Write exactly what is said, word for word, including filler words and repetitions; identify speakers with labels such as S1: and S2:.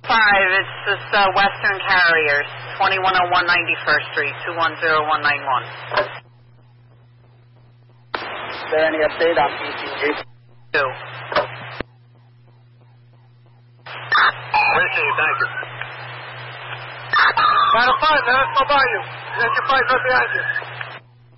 S1: five, it's this uh, Western Carriers, twenty-one oh one ninety-first Street, two one zero one nine one.
S2: Is there any update on P C G?
S1: Two.
S3: Appreciate it, thank you.
S4: Final five, man, let's go by you. Engine five right behind you.